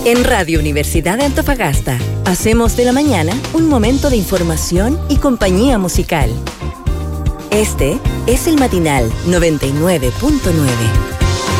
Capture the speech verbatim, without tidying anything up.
En Radio Universidad de Antofagasta, hacemos de la mañana un momento de información y compañía musical. Este es el Matinal noventa y nueve punto nueve.